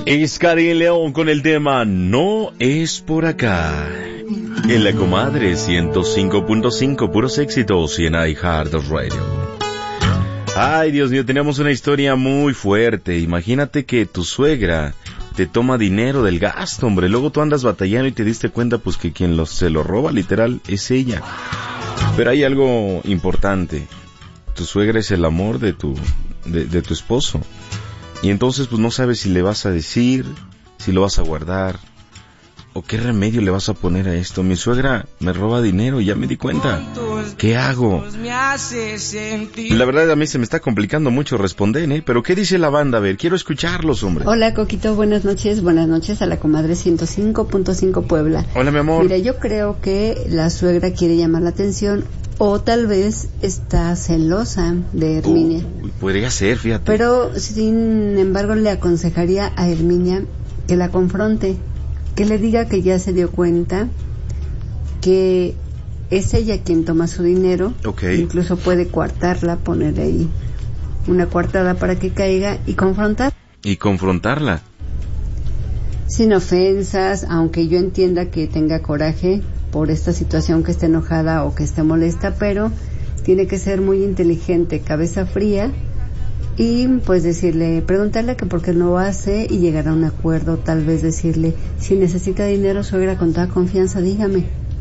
Es Karin León con el tema No es por acá. En La Comadre 105.5, puros éxitos y en iHeartRadio. Ay, Dios mío, teníamos una historia muy fuerte. Imagínate que tu suegra te toma dinero del gasto, hombre. Luego tú andas batallando y te diste cuenta pues que quien se lo roba literal es ella. Pero hay algo importante. Tu suegra es el amor de tu esposo. Y entonces pues no sabes si le vas a decir, si lo vas a guardar, o qué remedio le vas a poner a esto. Mi suegra me roba dinero, ya me di cuenta. ¿Qué hago? La verdad a mí se me está complicando mucho responder, ¿eh? Pero ¿qué dice la banda? A ver, quiero escucharlos, hombre. Hola, Coquito, buenas noches a la Comadre 105.5 Puebla. Hola, mi amor. Mira, yo creo que la suegra quiere llamar la atención o tal vez está celosa de Herminia. Podría ser, fíjate. Pero, sin embargo, le aconsejaría a Herminia que la confronte, que le diga que ya se dio cuenta que es ella quien toma su dinero. Okay. Incluso puede coartarla, poner ahí una coartada para que caiga y confrontar. Y confrontarla. Sin ofensas, aunque yo entienda que tenga coraje por esta situación, que esté enojada o que esté molesta, pero tiene que ser muy inteligente, cabeza fría, y pues preguntarle que por qué no lo hace y llegar a un acuerdo. Tal vez decirle, si necesita dinero, suegra, con toda confianza, dígame.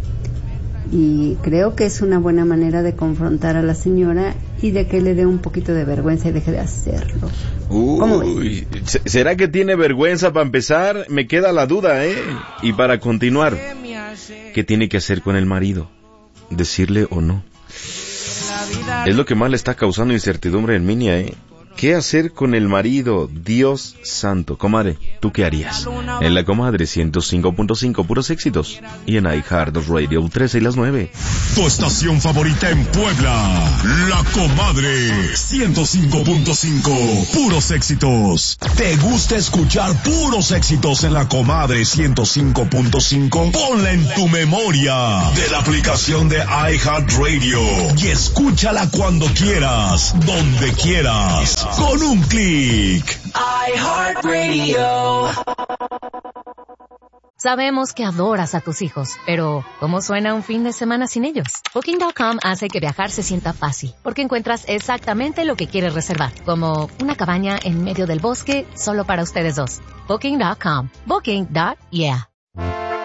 Y creo que es una buena manera de confrontar a la señora y de que le dé un poquito de vergüenza y deje de hacerlo. ¿Cómo ves? ¿Será que tiene vergüenza para empezar? Me queda la duda, ¿eh? Y para continuar, ¿qué tiene que hacer con el marido? ¿Decirle o no? Es lo que más le está causando incertidumbre en Herminia, ¿eh? ¿Qué hacer con el marido? Dios santo. Comadre, ¿tú qué harías? En La Comadre 105.5, puros éxitos. Y en iHeartRadio 13 y las 9. Tu estación favorita en Puebla. La Comadre 105.5, puros éxitos. ¿Te gusta escuchar puros éxitos en La Comadre 105.5? Ponla en tu memoria de la aplicación de iHeartRadio y escúchala cuando quieras, donde quieras. Con un clic. iHeartRadio. Sabemos que adoras a tus hijos, pero ¿cómo suena un fin de semana sin ellos? Booking.com hace que viajar se sienta fácil, porque encuentras exactamente lo que quieres reservar, como una cabaña en medio del bosque solo para ustedes dos. Booking.com. Booking.yeah.